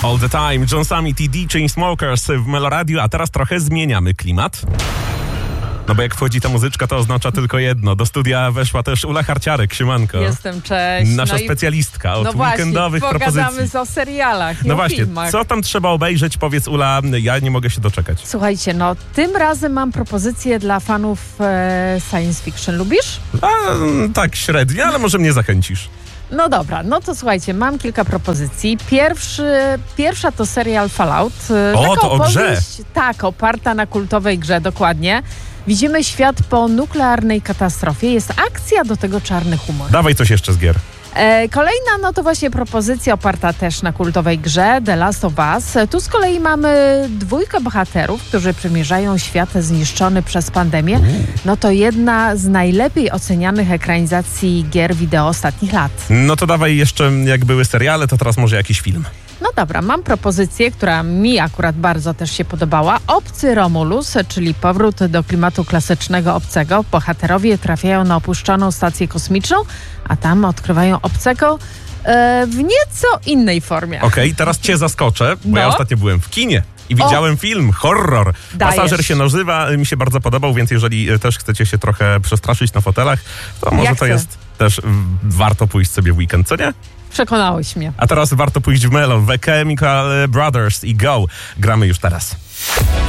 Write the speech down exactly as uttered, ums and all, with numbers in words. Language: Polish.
All the Time, John Summit i D Chainsmokers w Meloradiu, a teraz trochę zmieniamy klimat. No bo jak wchodzi ta muzyczka, to oznacza tylko jedno. Do studia weszła też Ula Harciarek, siemanko. Jestem, cześć. Nasza no specjalistka od no właśnie, weekendowych propozycji. No właśnie, o serialach, nie No o właśnie, filmach. co tam trzeba obejrzeć? Powiedz, Ula, ja nie mogę się doczekać. Słuchajcie, no tym razem mam propozycję dla fanów e, science fiction. Lubisz? A, tak, średnio, ale może mnie zachęcisz. No dobra, no to słuchajcie, mam kilka propozycji. Pierwszy, pierwsza to serial Fallout. O, Taka to o grze. opowieść, tak, oparta na kultowej grze, dokładnie. Widzimy świat po nuklearnej katastrofie. Jest akcja, do tego czarny humor. Dawaj coś jeszcze z gier. E, kolejna, no to właśnie propozycja oparta też na kultowej grze The Last of Us. Tu z kolei mamy dwójkę bohaterów, którzy przemierzają świat zniszczony przez pandemię. No to jedna z najlepiej ocenianych ekranizacji gier wideo ostatnich lat. No to dawaj jeszcze, jak były seriale, to teraz może jakiś film. No dobra, mam propozycję, która mi akurat bardzo też się podobała. Obcy Romulus, czyli powrót do klimatu klasycznego Obcego. Bohaterowie trafiają na opuszczoną stację kosmiczną, a tam odkrywają Obcego e, w nieco innej formie. Okej, okay, teraz cię zaskoczę, bo No. ja ostatnio byłem w kinie i widziałem o. film, horror. Dajesz. Pasażer się nazywa, mi się bardzo podobał, więc jeżeli też chcecie się trochę przestraszyć na fotelach, to może Ja to chcę. jest też m, warto pójść sobie w weekend, co nie? Przekonałeś mnie. A teraz warto pójść w Melo, The Chemical Brothers i Go. Gramy już teraz.